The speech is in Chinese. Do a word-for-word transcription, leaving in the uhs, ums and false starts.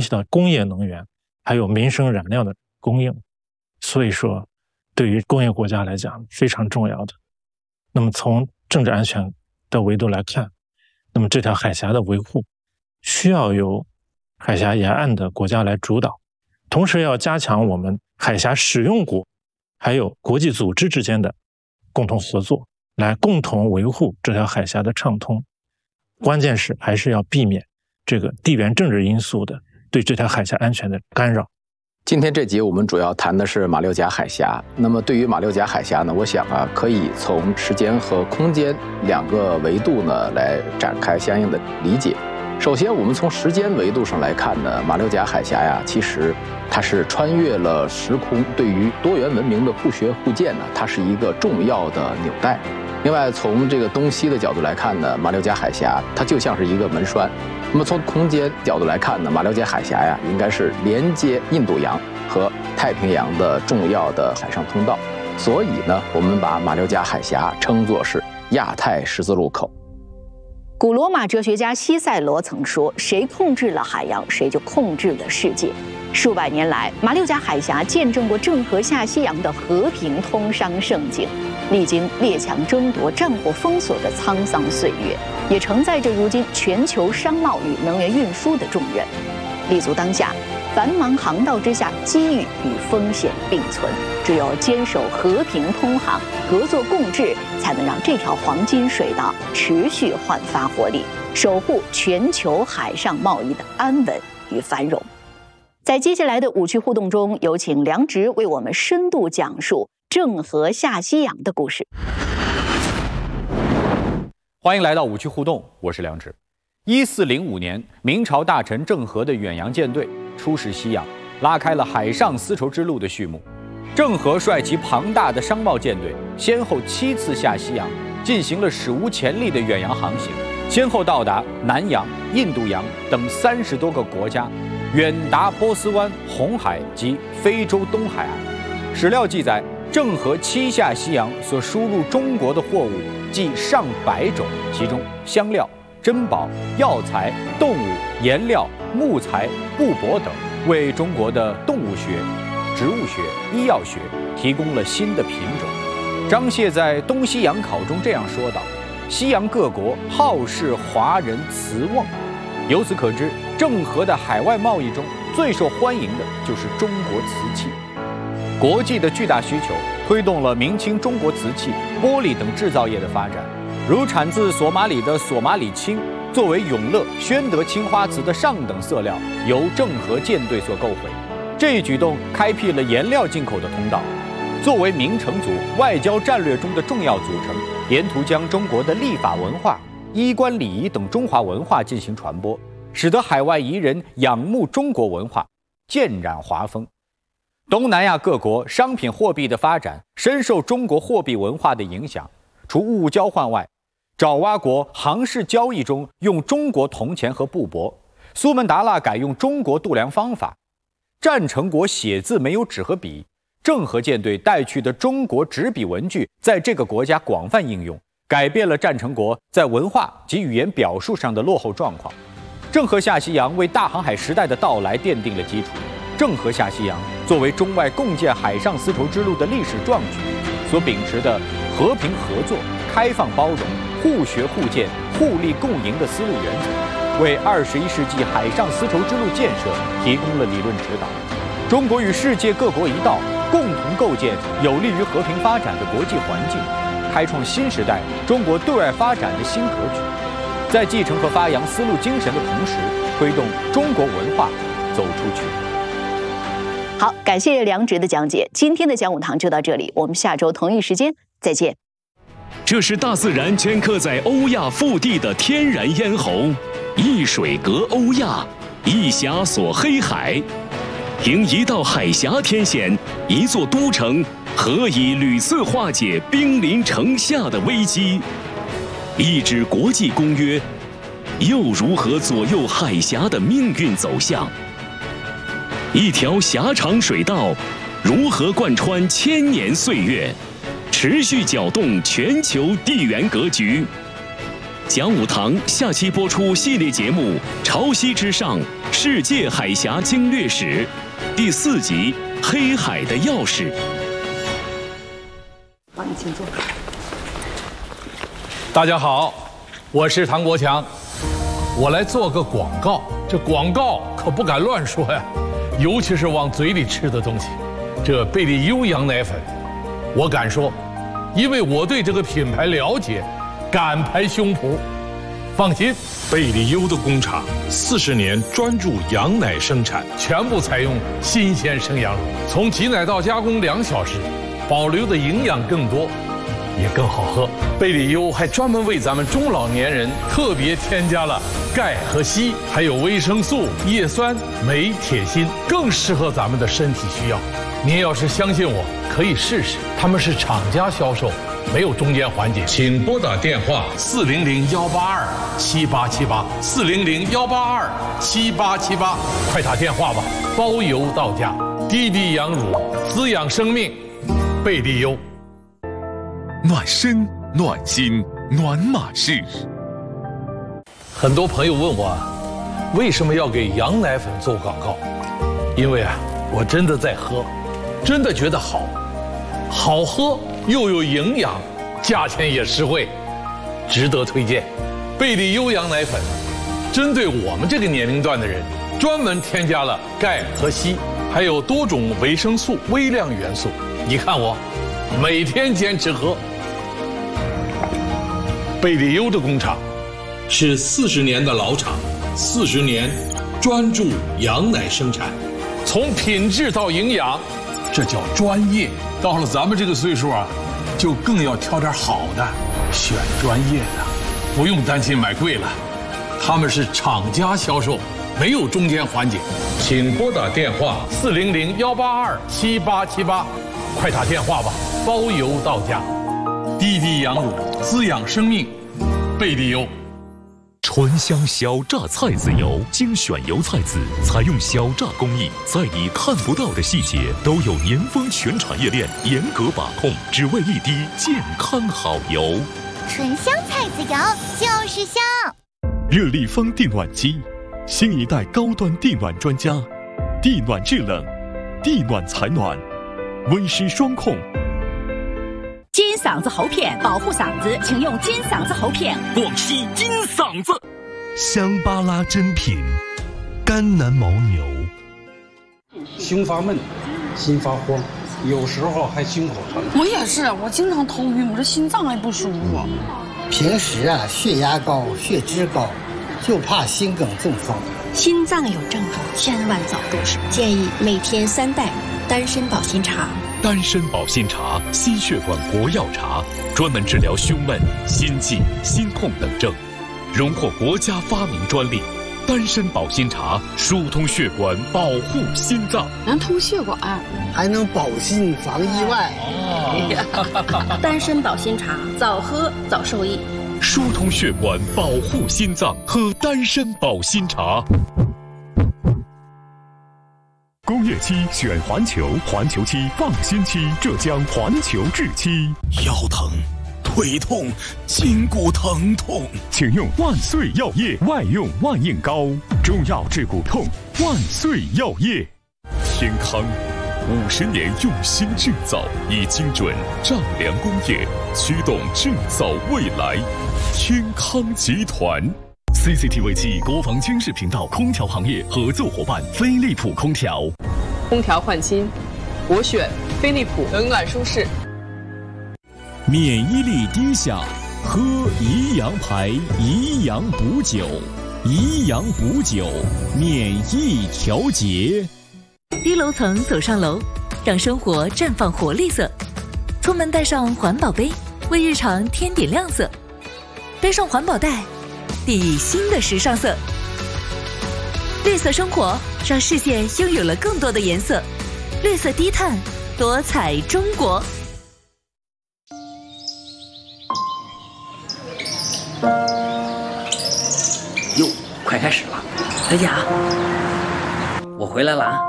到工业能源还有民生燃料的供应，所以说对于工业国家来讲非常重要的。那么从政治安全的维度来看，那么这条海峡的维护需要由海峡沿岸的国家来主导，同时要加强我们海峡使用国还有国际组织之间的共同合作，来共同维护这条海峡的畅通。关键是还是要避免这个地缘政治因素的对这条海峡安全的干扰。 今天这集我们主要谈的是马六甲海峡。那么对于马六甲海峡呢，我想啊，可以从时间和空间两个维度呢来展开相应的理解。首先，我们从时间维度上来看呢，马六甲海峡呀，其实它是穿越了时空，对于多元文明的互学互鉴呢，它是一个重要的纽带。另外，从这个东西的角度来看呢，马六甲海峡它就像是一个门栓。那么从空间角度来看呢，马六甲海峡呀，应该是连接印度洋和太平洋的重要的海上通道。所以呢，我们把马六甲海峡称作是亚太十字路口。 古罗马哲学家西塞罗曾说：“谁控制了海洋，谁就控制了世界。”数百年来，马六甲海峡见证过郑和下西洋的和平通商盛景，历经列强争夺、战火封锁的沧桑岁月，也承载着如今全球商贸与能源运输的重任。立足当下，繁忙航道之下，机遇与风险并存。只有坚守和平通航、合作共治，才能让这条黄金水道持续焕发活力，守护全球海上贸易的安稳与繁荣。在接下来的五区互动中，有请梁植为我们深度讲述郑和下西洋的故事。 欢迎来到五区互动，我是梁植。一四零五年，明朝大臣郑和的远洋舰队出使西洋，拉开了海上丝绸之路的序幕。郑和率其庞大的商贸舰队，先后七次下西洋，进行了史无前例的远洋航行，先后到达南洋、印度洋等三十多个国家，远达波斯湾、红海及非洲东海岸。史料记载，郑和七下西洋所输入中国的货物计上百种，其中香料、珍宝、药材、动物、颜料、木材、布帛等，为中国的动物学、植物学、医药学提供了新的品种。张燮在《东西洋考》中这样说道：“西洋各国好视华人瓷瓮。”由此可知，郑和的海外贸易中最受欢迎的就是中国瓷器。国际的巨大需求推动了明清中国瓷器、玻璃等制造业的发展。如产自索马里的索马里青，作为永乐、宣德青花瓷的上等色料，由郑和舰队所购回。这一举动开辟了颜料进口的通道。作为明成祖外交战略中的重要组成，沿途将中国的历法文化、衣冠礼仪等中华文化进行传播，使得海外夷人仰慕中国文化，渐染华风。东南亚各国商品货币的发展深受中国货币文化的影响。除物物交换外，爪哇国航市交易中用中国铜钱和布帛，苏门答腊改用中国度量方法。战成国写字没有纸和笔，郑和舰队带去的中国纸笔文具在这个国家广泛应用，改变了战成国在文化及语言表述上的落后状况。郑和下西洋为大航海时代的到来奠定了基础。郑和下西洋作为中外共建海上丝绸之路的历史壮举，所秉持的和平合作、开放包容、互学互鉴、互利共赢的思路原则，为二十一世纪海上丝绸之路建设提供了理论指导。中国与世界各国一道，共同构建有利于和平发展的国际环境，开创新时代中国对外发展的新格局。在继承和发扬丝路精神的同时，推动中国文化走出去。 好，感谢梁植的讲解。今天的讲武堂就到这里，我们下周同一时间再见。 这是大自然镌刻在欧亚腹地的天然咽喉，一水隔欧亚，一峡锁黑海。凭一道海峡天险，一座都城，何以屡次化解兵临城下的危机？一纸国际公约，又如何左右海峡的命运走向？一条狭长水道，如何贯穿千年岁月，持续搅动全球地缘格局？ 讲武堂下期播出系列节目《潮汐之上：世界海峡经略史》第四集《黑海的钥匙》。 帮你请坐。 大家好，我是唐国强，我来做个广告。这广告可不敢乱说呀，尤其是往嘴里吃的东西。这贝利优羊奶粉，我敢说，因为我对这个品牌了解，敢拍胸脯。放心， 贝利优的工厂四十年专注羊奶生产， 全部采用新鲜生羊乳，从挤奶到加工两小时，保留的营养更多，也更好喝。贝利优还专门为咱们中老年人特别添加了钙和硒，还有维生素、叶酸、镁、铁、锌，更适合咱们的身体需要。您要是相信我，可以试试。他们是厂家销售，没有中间环节。 请拨打电话四零零幺八二七八七八四零零幺八二七八七八，快打电话吧，包邮到家。滴滴羊乳，滋养生命，贝利优。 暖身暖心暖马仕。 很多朋友问我，为什么要给羊奶粉做广告？因为啊，我真的在喝，真的觉得好，好喝又有营养，价钱也实惠，值得推荐。贝利优羊奶粉，针对我们这个年龄段的人，专门添加了钙和硒，还有多种维生素、微量元素。你看我，每天坚持喝。贝利优的工厂是四十年的老厂，四十年专注羊奶生产，从品质到营养，这叫专业。到了咱们这个岁数啊，就更要挑点好的，选专业的，不用担心买贵了。他们是厂家销售，没有中间环节。 请拨打电话四零零幺八二七八七八，快打电话吧，包邮到家。滴滴羊乳，滋养生命，贝利优。 醇香小榨菜籽油，精选油菜籽，采用小榨工艺，在你看不到的细节都有年丰全产业链严格把控，只为一滴健康好油。 醇香菜籽油就是香。 热力风地暖机，新一代高端地暖专家，地暖制冷，地暖采暖，温湿双控。 金嗓子喉片保护嗓子，请用金嗓子喉片。 广西金嗓子， 香巴拉珍品，甘南牦牛。 胸发闷，心发慌，有时候还胸口疼。 我也是，我经常头晕，我这心脏还不舒服。 平时啊，血压高，血脂高，就怕心梗中风。 心脏有症状，千万早重视。建议每天三袋丹参保心茶。 丹参保心茶，心血管国药茶，专门治疗胸闷、心悸、心痛等症，荣获国家发明专利。丹参保心茶疏通血管，保护心脏， 能通血管， 还能保心防意外。 哦、丹参保心茶，早喝早受益。 疏通血管，保护心脏，喝丹参保心茶。 工业漆选环球，环球漆放心漆，浙江环球制漆。 腰疼、腿痛、筋骨疼痛， 请用万岁药业外用万应膏，中药治骨痛，万岁药业。天康五十年用心制造，以精准丈量工业，驱动制造未来。天康集团。C C T V 七国防军事频道空调行业合作伙伴飞利浦空调。 空调换新，我选飞利浦，冷暖舒适。 免疫力低下，喝宜阳牌宜阳补酒，宜阳补酒，免疫调节。 低楼层走上楼，让生活绽放活力色。出门带上环保杯，为日常添点亮色。背上环保袋，熠熠新的时尚色。绿色生活让世界拥有了更多的颜色。绿色低碳，多彩中国。 哟，快开始了！小贾，我回来了啊。